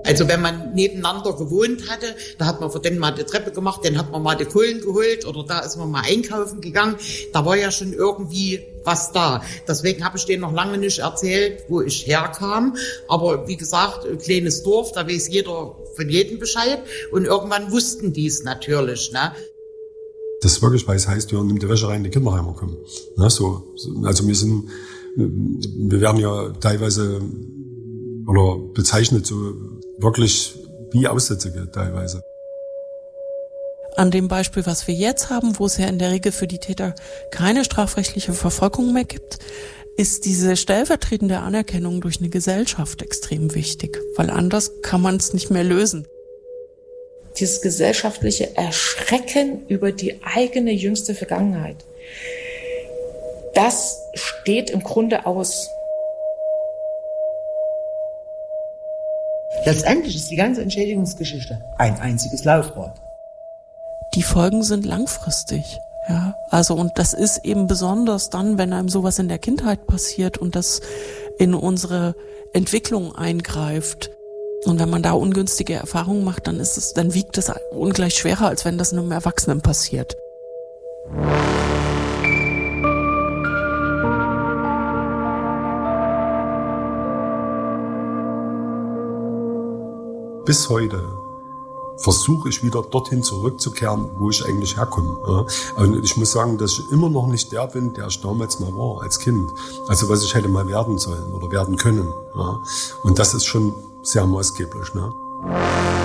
Also wenn man nebeneinander gewohnt hatte, da hat man für den mal die Treppe gemacht, dann hat man mal die Kohlen geholt oder da ist man mal einkaufen gegangen. Da war ja schon irgendwie was da. Deswegen habe ich denen noch lange nicht erzählt, wo ich herkam. Aber wie gesagt, ein kleines Dorf, da weiß jeder von jedem Bescheid. Und irgendwann wussten die es natürlich, ne? Das ist wirklich, weil es heißt, ja, nimm die Wäsche rein, die Kinder heimkommen. Ne, also wir werden ja teilweise oder bezeichnet so wirklich wie Aussätzige teilweise. An dem Beispiel, was wir jetzt haben, wo es ja in der Regel für die Täter keine strafrechtliche Verfolgung mehr gibt, ist diese stellvertretende Anerkennung durch eine Gesellschaft extrem wichtig, weil anders kann man es nicht mehr lösen. Dieses gesellschaftliche Erschrecken über die eigene jüngste Vergangenheit, das steht im Grunde aus. Letztendlich ist die ganze Entschädigungsgeschichte ein einziges Laufrad. Die Folgen sind langfristig, ja. Also, und das ist eben besonders dann, wenn einem sowas in der Kindheit passiert und das in unsere Entwicklung eingreift. Und wenn man da ungünstige Erfahrungen macht, dann wiegt es ungleich schwerer, als wenn das einem Erwachsenen passiert. Bis heute versuche ich wieder dorthin zurückzukehren, wo ich eigentlich herkomme. Und ich muss sagen, dass ich immer noch nicht der bin, der ich damals mal war, als Kind. Also was ich hätte mal werden sollen oder werden können. Und das ist schon sehr maßgeblich.